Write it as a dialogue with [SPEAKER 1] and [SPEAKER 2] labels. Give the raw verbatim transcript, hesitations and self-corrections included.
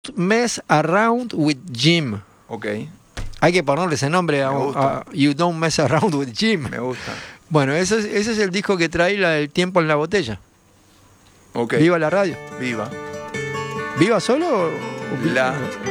[SPEAKER 1] Mess Around with Jim.
[SPEAKER 2] Ok,
[SPEAKER 1] Hay que ponerle ese nombre a,
[SPEAKER 2] Me gusta.
[SPEAKER 1] a You Don't Mess Around with Jim.
[SPEAKER 2] me gusta.
[SPEAKER 1] Bueno, ese es, ese es el disco que trae la del tiempo en la botella.
[SPEAKER 2] Ok,
[SPEAKER 1] Viva la radio.
[SPEAKER 2] viva.
[SPEAKER 1] ¿Viva solo? o- o-
[SPEAKER 2] La